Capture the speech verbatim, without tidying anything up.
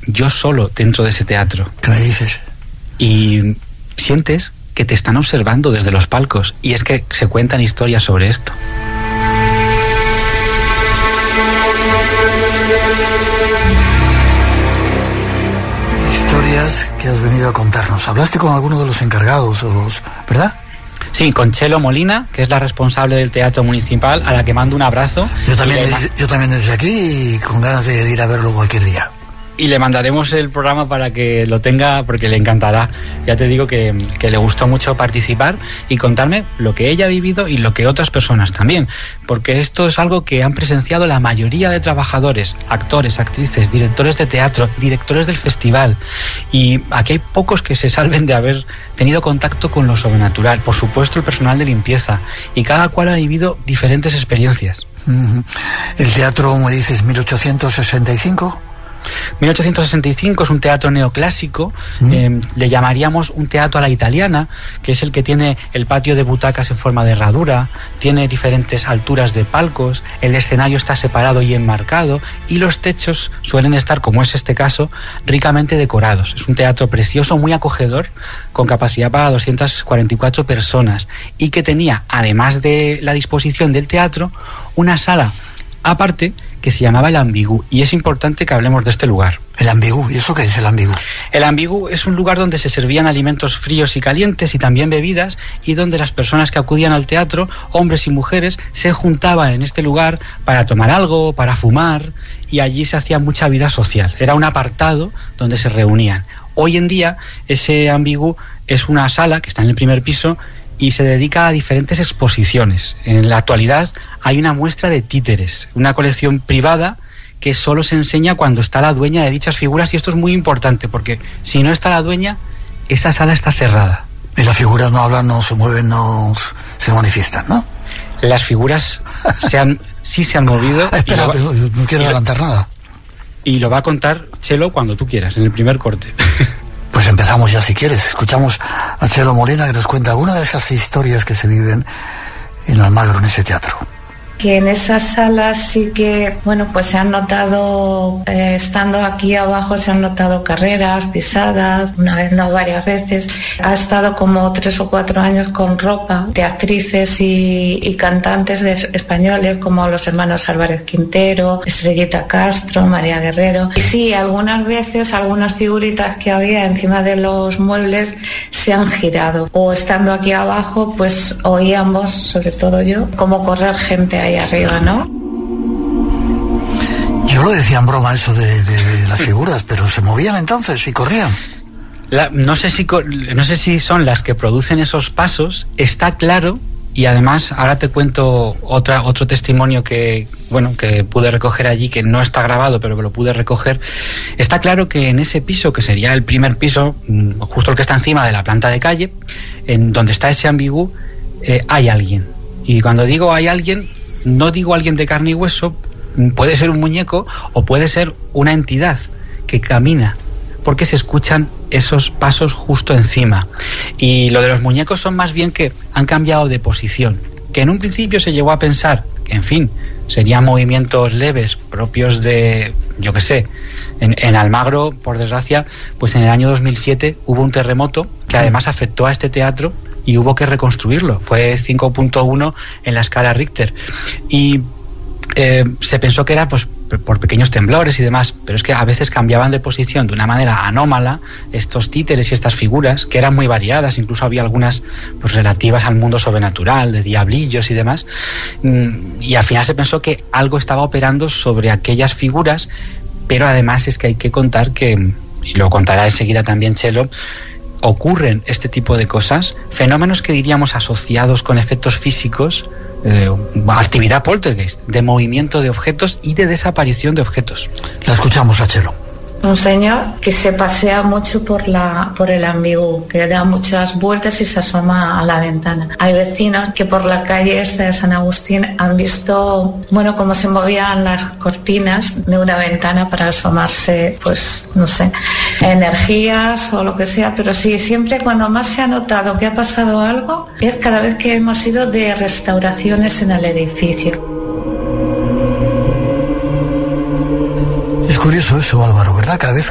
yo solo dentro de ese teatro. ¿Qué me dices? Y sientes que te están observando desde los palcos, y es que se cuentan historias sobre esto. Historias que has venido a contarnos. ¿Hablaste con alguno de los encargados o los, verdad? Sí, con Chelo Molina, que es la responsable del Teatro Municipal, a la que mando un abrazo. Yo también, le... yo también desde aquí, y con ganas de ir a verlo cualquier día. Y le mandaremos el programa para que lo tenga, porque le encantará. Ya te digo que, que le gustó mucho participar y contarme lo que ella ha vivido y lo que otras personas también, porque esto es algo que han presenciado la mayoría de trabajadores, actores, actrices, directores de teatro, directores del festival, y aquí hay pocos que se salven de haber tenido contacto con lo sobrenatural. Por supuesto, el personal de limpieza, y cada cual ha vivido diferentes experiencias. Uh-huh. El teatro, me dices, mil ochocientos sesenta y cinco... mil ochocientos sesenta y cinco es un teatro neoclásico, mm. eh, le llamaríamos un teatro a la italiana, que es el que tiene el patio de butacas en forma de herradura, tiene diferentes alturas de palcos, el escenario está separado y enmarcado, y los techos suelen estar, como es este caso, ricamente decorados. Es un teatro precioso, muy acogedor, con capacidad para doscientas cuarenta y cuatro personas, y que tenía, además de la disposición del teatro, una sala aparte que se llamaba El Ambigú, y es importante que hablemos de este lugar. El Ambigú, ¿y eso qué es el Ambigú? El Ambigú es un lugar donde se servían alimentos fríos y calientes y también bebidas, y donde las personas que acudían al teatro, hombres y mujeres, se juntaban en este lugar para tomar algo, para fumar, y allí se hacía mucha vida social. Era un apartado donde se reunían. Hoy en día ese Ambigú es una sala que está en el primer piso y se dedica a diferentes exposiciones. En la actualidad hay una muestra de títeres, una colección privada que solo se enseña cuando está la dueña de dichas figuras, y esto es muy importante porque si no está la dueña, esa sala está cerrada. Y las figuras no hablan, no se mueven, no se manifiestan, ¿no? Las figuras se han, sí se han movido. Espera, va, no, no quiero adelantar lo, nada. Y lo va a contar Chelo cuando tú quieras, en el primer corte. Pues empezamos ya, si quieres. Escuchamos a Chelo Molina, que nos cuenta alguna de esas historias que se viven en Almagro, en ese teatro. Que en esas salas sí que, bueno, pues se han notado, eh, estando aquí abajo, se han notado carreras, pisadas, una vez no, varias veces. Ha estado como tres o cuatro años con ropa de actrices y, y cantantes de españoles, como los hermanos Álvarez Quintero, Estrellita Castro, María Guerrero. Y sí, algunas veces, algunas figuritas que había encima de los muebles se han girado. O estando aquí abajo, pues oíamos, sobre todo yo, como correr gente ahí arriba, ¿no? Yo lo decía en broma eso de, de, de las figuras, pero se movían entonces y corrían. La, no sé si no sé si son las que producen esos pasos, está claro, y además ahora te cuento otra otro testimonio que bueno que pude recoger allí, que no está grabado pero que lo pude recoger. Está claro que en ese piso, que sería el primer piso, justo el que está encima de la planta de calle, en donde está ese Ambigú, eh, hay alguien. Y cuando digo hay alguien, no digo alguien de carne y hueso, puede ser un muñeco o puede ser una entidad que camina, porque se escuchan esos pasos justo encima. Y lo de los muñecos son más bien que han cambiado de posición, que en un principio se llegó a pensar que, en fin, serían movimientos leves propios de, yo qué sé, en, en Almagro, por desgracia, pues en el año dos mil siete hubo un terremoto que además afectó a este teatro y hubo que reconstruirlo. Fue cinco punto uno en la escala Richter. Y eh, se pensó que era pues por pequeños temblores y demás, pero es que a veces cambiaban de posición de una manera anómala estos títeres y estas figuras, que eran muy variadas, incluso había algunas pues relativas al mundo sobrenatural, de diablillos y demás, y al final se pensó que algo estaba operando sobre aquellas figuras. Pero además es que hay que contar que, y lo contará enseguida también Chelo, ocurren este tipo de cosas, fenómenos que diríamos asociados con efectos físicos, eh, actividad poltergeist, de movimiento de objetos y de desaparición de objetos. La escuchamos a Chelo. Un señor que se pasea mucho por la por el Ambigú, que da muchas vueltas y se asoma a la ventana. Hay vecinos que por la calle esta de San Agustín han visto, bueno, cómo se movían las cortinas de una ventana para asomarse, pues, no sé, energías o lo que sea, pero sí, siempre cuando más se ha notado que ha pasado algo es cada vez que hemos ido de restauraciones en el edificio. Es curioso eso, Álvaro, ¿verdad? Cada vez